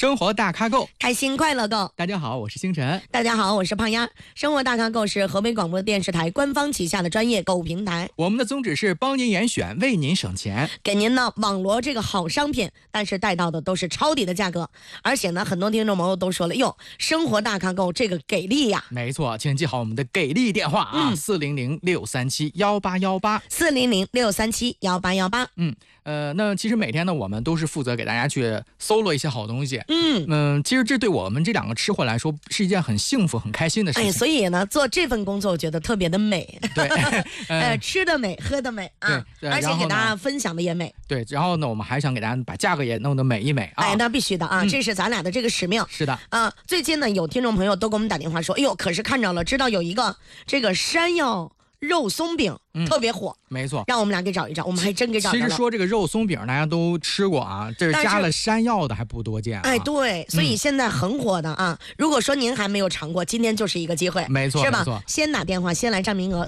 生活大咖够， 开心快乐够。 大家好，我是星辰。 大家好，我是胖丫。生活大咖够是河北广播电视台官方旗下的专业购物平台。 我们的宗旨是帮您严选，为您省钱， 给您呢网罗这个好商品，但是带到的都是超低的价格。而且呢，很多听众朋友都说了，哟，生活大咖够这个给力呀！ 没错，请记好我们的给力电话啊，400-637-1818，400-637-1818。 那其实每天呢，我们都是负责给大家去搜罗一些好东西。其实这对我们这两个吃货来说是一件很幸福、很开心的事情。 所以呢，做这份工作我觉得特别的美。 对， 吃的美，喝的美啊，而且给大家分享的也美。 对，然后呢，我们还想给大家把价格也弄得美一美啊。 那必须的啊，这是咱俩的这个使命。 是的最近呢，有听众朋友都给我们打电话说，哎呦，可是看着了，知道有一个这个山药肉松饼特别火， 没错， 让我们俩给找一找，我们还真给找着了。 其实说这个肉松饼大家都吃过啊，这是加了山药的还不多见啊。 对，所以现在很火的啊。如果说您还没有尝过，今天就是一个机会， 没错， 是吧？ 没错， 先打电话，先来占名额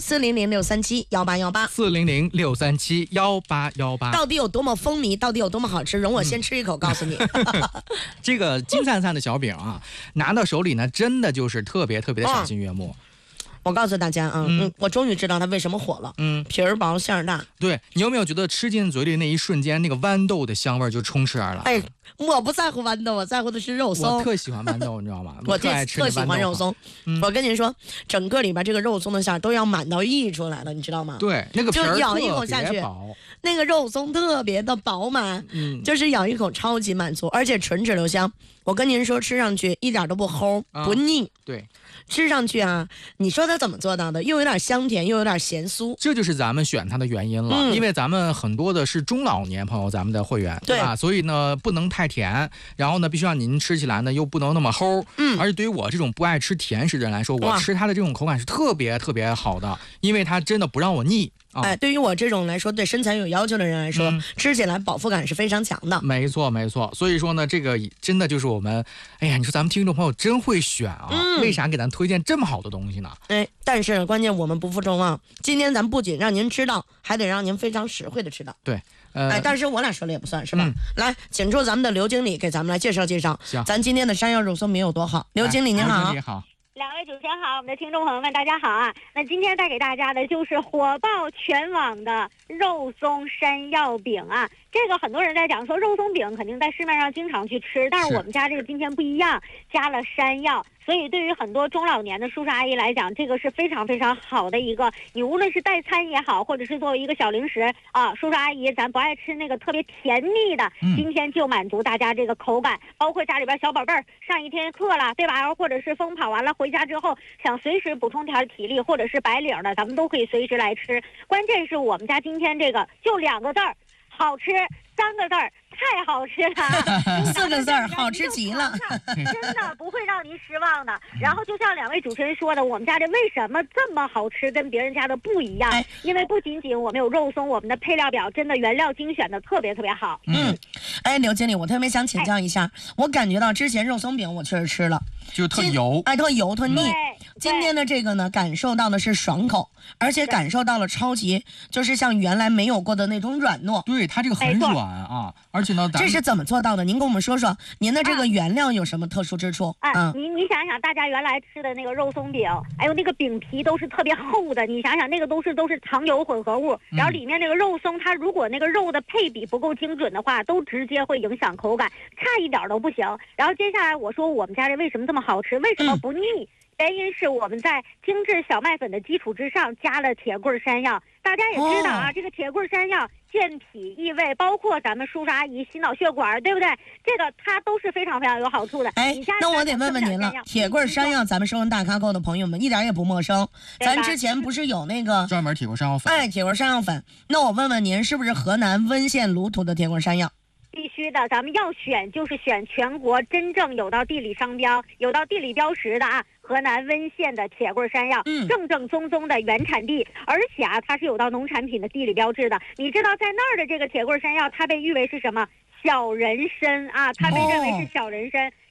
，400-637-1818，400-637-1818。到底有多么风靡，到底有多么好吃，容我先吃一口告诉你。 这个金灿灿的小饼啊，拿到手里呢，真的就是特别特别的赏心悦目。 我告诉大家啊，我终于知道它为什么火了。皮儿薄馅儿大。对， 你有没有觉得吃进嘴里那一瞬间，那个豌豆的香味就充斥而来？ 我不在乎豌豆，我在乎的是肉松。 我特喜欢豌豆，你知道吗？ 我特喜欢肉松。我跟您说，整个里边这个肉松的馅都要满到溢出来了，你知道吗？ 对，那个皮儿就咬一口下去，那个肉松特别的饱满，就是咬一口超级满足，而且唇齿留香。我跟您说，吃上去一点都不齁，不腻。 对。 吃上去啊，你说它怎么做到的？又有点香甜，又有点咸酥， 这就是咱们选它的原因了。因为咱们很多的是中老年朋友，咱们的会员，对吧？所以呢，不能太甜，然后呢，必须让您吃起来呢又不能那么齁。而且对于我这种不爱吃甜食的人来说，我吃它的这种口感是特别特别好的，因为它真的不让我腻。 对于我这种来说，对身材有要求的人来说，吃起来饱腹感是非常强的。 没错，没错。所以说呢，这个真的就是我们，哎呀，你说咱们听众朋友真会选啊！为啥给咱推荐这么好的东西呢？ 但是关键我们不负众望，今天咱不仅让您吃到，还得让您非常实惠的吃到。 对， 但是我俩说了也不算是吧？来，请出咱们的刘经理给咱们来介绍介绍，咱今天的山药肉松饼有多好。刘经理您好。 你好。 两位主持人好，我们的听众朋友们大家好啊！那今天带给大家的就是火爆全网的肉松山药饼啊！这个很多人在讲说肉松饼肯定在市面上经常去吃，但是我们家这个今天不一样，加了山药，所以对于很多中老年的叔叔阿姨来讲，这个是非常非常好的一个，你无论是代餐也好，或者是作为一个小零食啊，叔叔阿姨咱不爱吃那个特别甜腻的，今天就满足大家这个口感，包括家里边小宝贝儿上一天课了，对吧？或者是疯跑完了回家之后想随时补充点体力，或者是白领的，咱们都可以随时来吃。关键是我们家今天这个就2个字儿，好吃；3个字儿，太好吃了 ；4个字儿，好吃极了。 真的不会让您失望的。然后就像两位主持人说的，我们家这为什么这么好吃，跟别人家的不一样？因为不仅仅我们有肉松，我们的配料表真的原料精选的特别特别好。 刘经理，我特别想请教一下，我感觉到之前肉松饼我确实吃了， 就特油， 特油特腻。今天的这个呢，感受到的是爽口，而且感受到了超级，就是像原来没有过的那种软糯。 对，它这个很软啊，而且呢， 这是怎么做到的？您跟我们说说，您的这个原料有什么特殊之处？ 你想想，大家原来吃的那个肉松饼，还有那个饼皮都是特别厚的，你想想那个都是糖油混合物，然后里面那个肉松，它如果那个肉的配比不够精准的话，都直接会影响口感，差一点都不行。然后接下来我说我们家这为什么这么好吃，为什么不腻？原因是我们在精致小麦粉的基础之上加了铁棍山药。大家也知道啊，这个铁棍山药健脾益胃，包括咱们叔叔阿姨心脑血管，对不对？这个它都是非常非常有好处的。 那我得问问您了，铁棍山药咱们收人大咖购的朋友们一点也不陌生，咱之前不是有那个专门铁棍山药粉？ 铁棍山药粉。那我问问您，是不是河南温县鲁土的铁棍山药？ 必须的，咱们要选就是选全国真正有到地理商标、有到地理标识的啊。河南温县的铁棍山药，正正宗宗的原产地，而且啊，它是有到农产品的地理标志的。你知道在那儿的这个铁棍山药，它被誉为是什么？小人参啊，它被认为是小人参。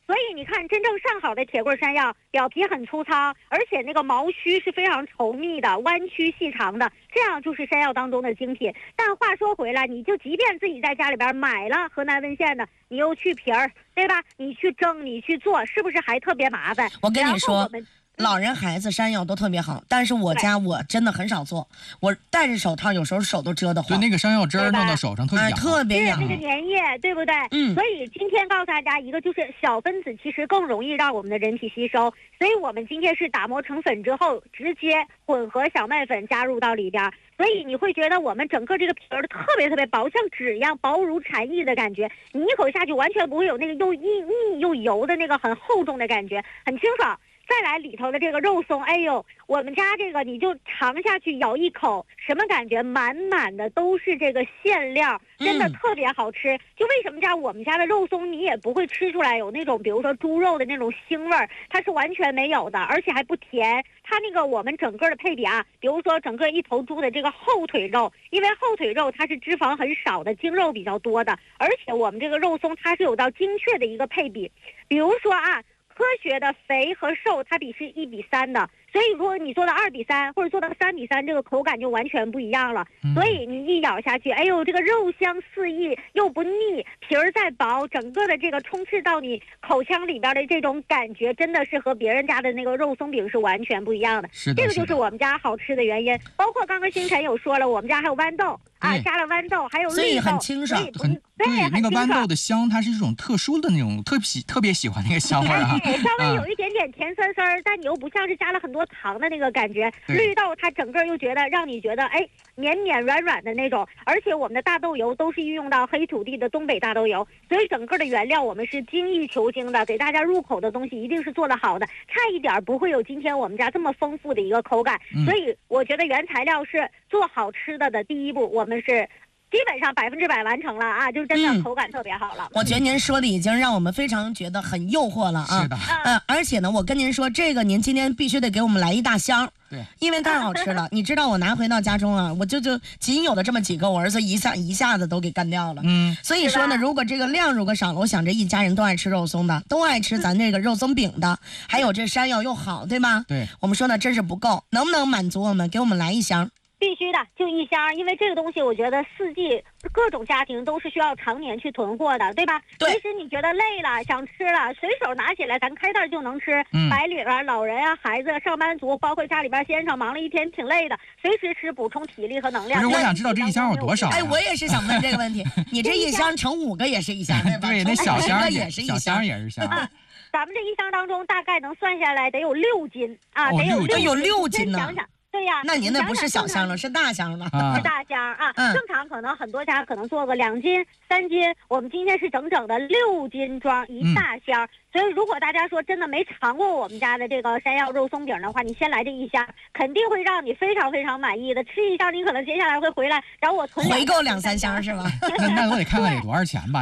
所以你看，真正上好的铁棍山药，表皮很粗糙，而且那个毛须是非常稠密的，弯曲细长的，这样就是山药当中的精品。但话说回来，你就即便自己在家里边买了河南温县的，你又去皮儿，对吧？你去蒸，你去做，是不是还特别麻烦？ 我跟你说。老人孩子山药都特别好，但是我家我真的很少做，我戴着手套有时候手都遮得慌。 对，那个山药汁儿弄到手上特别痒， 特别痒， 那个粘液，对不对？所以今天告诉大家一个，就是小分子其实更容易让我们的人体吸收，所以我们今天是打磨成粉之后，直接混合小麦粉加入到里边。所以你会觉得我们整个这个皮儿特别特别薄，像纸一样薄如蝉翼的感觉，你一口下去完全不会有那个又腻又油的那个很厚重的感觉，很清爽。再来里头的这个肉松，哎呦，我们家这个你就尝下去，咬一口，什么感觉？满满的都是这个馅料，真的特别好吃。就为什么我们家的肉松你也不会吃出来有那种比如说猪肉的那种腥味儿，它是完全没有的，而且还不甜。它那个我们整个的配比啊，比如说整个一头猪的这个后腿肉，因为后腿肉它是脂肪很少的，精肉比较多的，而且我们这个肉松它是有到精确的一个配比，比如说啊。科学的肥和瘦它比是1:3的，所以如果你做到2:3或者做到3:3，这个口感就完全不一样了。所以你一咬下去，哎呦，这个肉香四溢又不腻，皮儿再薄，整个的这个充斥到你口腔里边的这种感觉，真的是和别人家的那个肉松饼是完全不一样的。这个就是我们家好吃的原因。包括刚刚星辰有说了，我们家还有豌豆啊，加了豌豆，还有绿豆， 所以很清爽， 对，那个豌豆的香，它是一种特殊的那种特别喜欢那个香味啊。 稍微有一点点甜酸酸，但你又不像是加了很多糖的那个感觉。绿豆它整个又觉得让你觉得哎绵绵软软的那种，而且我们的大豆油都是运用到黑土地的东北大豆油，所以整个的原料我们是精益求精的，给大家入口的东西一定是做得好的，差一点不会有今天我们家这么丰富的一个口感。所以我觉得原材料是做好吃的第一步，我们是基本上100%完成了啊，就是真的口感特别好了。 我觉得您说的已经让我们非常觉得很诱惑了啊。 是的。 而且呢，我跟您说，这个您今天必须得给我们来一大箱。 对， 因为太好吃了。你知道我拿回到家中啊，我就仅有的这么几个，我儿子一下子都给干掉了。所以说呢，如果这个量如果少了，我想这一家人都爱吃肉松的，都爱吃咱这个肉松饼的，还有这山药又好，对吗？ 对。 我们说呢，真是不够，能不能满足我们？给我们来一箱。 必须的，就一箱，因为这个东西我觉得四季各种家庭都是需要常年去囤货的，对吧？ 对。 其实你觉得累了想吃了，随手拿起来咱开袋就能吃。白领啊、老人啊、孩子、上班族，包括家里边先生忙了一天挺累的，随时吃补充体力和能量。 可是我想知道这一箱有多少？ 哎，我也是想问这个问题。你这一箱乘5个也是一箱，对吧？ 对，那小箱也是一箱， 小箱也是箱。 咱们这一箱当中大概能算下来得有6斤啊，得有 6斤呢。 想想。对呀， 那您那不是小箱了，是大箱了， 是大箱啊。正常可能很多家可能做个2斤、3斤，我们今天是整整的6斤装一大箱。所以如果大家说真的没尝过我们家的这个山药肉松饼的话，你先来这一箱，肯定会让你非常非常满意的。吃一箱，你可能接下来会回来找我囤回购2、3箱是吧？ 那我得看看得多少钱吧。